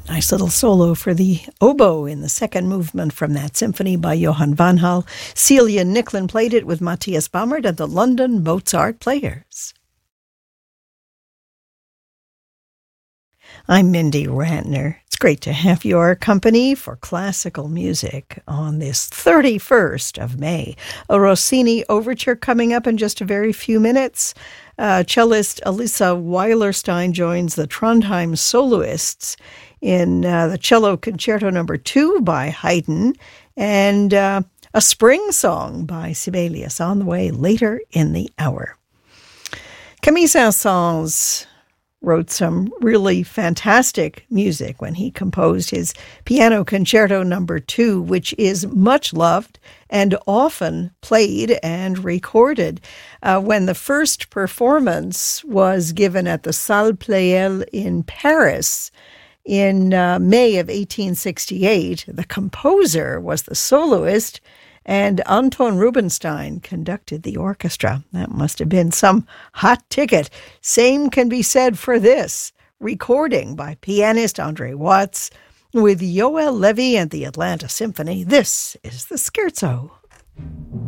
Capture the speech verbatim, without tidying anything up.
Nice little solo for the oboe in the second movement from that symphony by Johann van Hal. Celia Nicklin played it with Matthias Baumert and the London Mozart Players. I'm Mindy Rantner. It's great to have your company for classical music on this thirty-first of May. A Rossini overture coming up in just a very few minutes. Uh, cellist Elisa Weilerstein joins the Trondheim soloists in uh, the Cello Concerto Number Two by Haydn, and uh, a spring song by Sibelius on the way later in the hour. Camille Saint-Saëns wrote some really fantastic music when he composed his Piano Concerto Number Two, which is much loved and often played and recorded. Uh, when the first performance was given at the Salle Pleyel in Paris in uh, May of eighteen sixty-eight, the composer was the soloist, and Anton Rubinstein conducted the orchestra. That must have been some hot ticket. Same can be said for this recording by pianist Andre Watts with Yoel Levy and the Atlanta Symphony. This is the Scherzo.